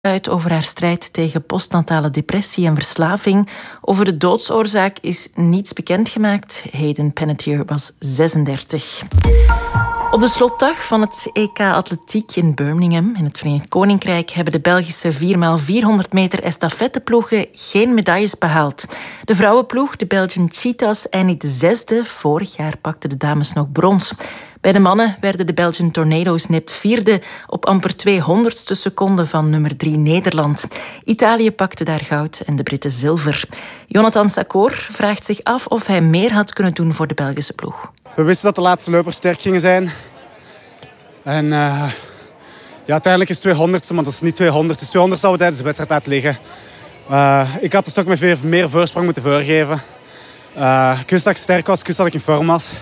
uit over haar strijd tegen postnatale depressie en verslaving. Over de doodsoorzaak is niets bekendgemaakt. Hayden Panettiere was 36. Op de slotdag van het EK Atletiek in Birmingham in het Verenigd Koninkrijk hebben de Belgische 4x400 meter estafetteploegen geen medailles behaald. De vrouwenploeg, de Belgian Cheetahs, eindigde 6e. Vorig jaar pakten de dames nog brons. Bij de mannen werden de Belgian Tornado's nipt 4e op amper 200ste seconde van nummer 3 Nederland. Italië pakte daar goud en de Britten zilver. Jonathan Sakor vraagt zich af of hij meer had kunnen doen voor de Belgische ploeg. We wisten dat de laatste lopers sterk gingen zijn. En uiteindelijk is het 200ste, maar dat is niet 200. Het is 200 dat we tijdens de wedstrijd laten liggen. Ik had de stok met meer voorsprong moeten voorgeven. Ik wist dat ik sterk was, ik wist dat ik in vorm was.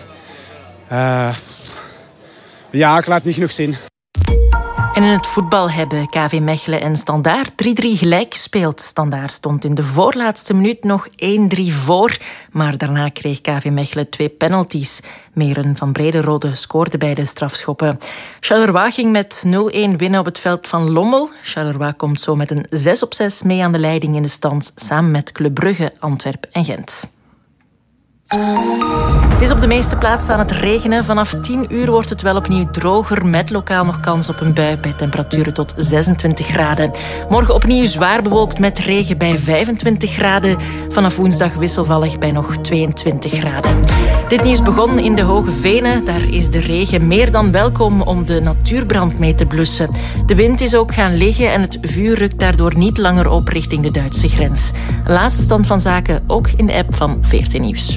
Ik laat het niet genoeg zien. En in het voetbal hebben KV Mechelen en Standaard 3-3 gelijk gespeeld. Standaard stond in de voorlaatste minuut nog 1-3 voor. Maar daarna kreeg KV Mechelen 2 penalties. Meren van Brederode scoorde bij de strafschoppen. Charleroi ging met 0-1 winnen op het veld van Lommel. Charleroi komt zo met een 6-6 mee aan de leiding in de stand, samen met Club Brugge, Antwerpen en Gent. Het is op de meeste plaatsen aan het regenen. Vanaf 10 uur wordt het wel opnieuw droger, met lokaal nog kans op een bui bij temperaturen tot 26 graden. Morgen opnieuw zwaar bewolkt met regen bij 25 graden. Vanaf woensdag wisselvallig bij nog 22 graden. Dit nieuws begon in de Hoge Venen. Daar is de regen meer dan welkom om de natuurbrand mee te blussen. De wind is ook gaan liggen en het vuur rukt daardoor niet langer op richting de Duitse grens. Laatste stand van zaken ook in de app van VRT Nieuws.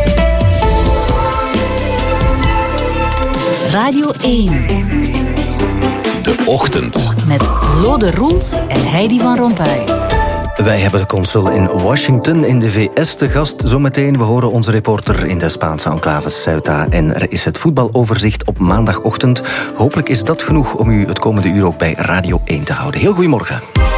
Radio 1. De Ochtend. Met Lode Roels en Heidi van Rompuy. Wij hebben de consul in Washington in de VS te gast. Zometeen, we horen onze reporter in de Spaanse enclave Ceuta. En er is het voetbaloverzicht op maandagochtend. Hopelijk is dat genoeg om u het komende uur ook bij Radio 1 te houden. Heel goedemorgen.